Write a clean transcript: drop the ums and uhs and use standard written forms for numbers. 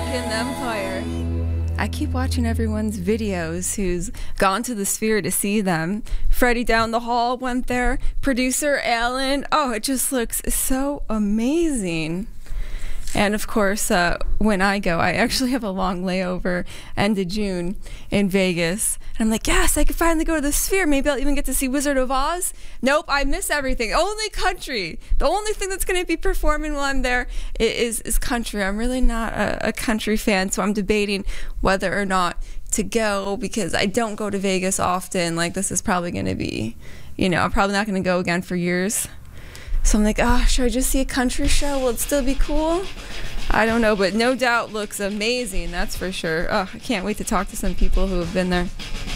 American Empire. I keep watching everyone's videos who's gone to the Sphere to see them. Freddie down the hall went there. Producer Alan. Oh, it just looks so amazing. And of course, when I go, I actually have a long layover end of June in Vegas. And I'm like, yes, I can finally go to the Sphere. Maybe I'll even get to see Wizard of Oz. Nope, I miss everything. Only country. The only thing that's going to be performing while I'm there is country. I'm really not a country fan, so I'm debating whether or not to go because I don't go to Vegas often. Like, this is probably going to be, I'm probably not going to go again for years. So I'm like, should I just see a country show? Will it still be cool? I don't know, but no doubt looks amazing, that's for sure. I can't wait to talk to some people who have been there.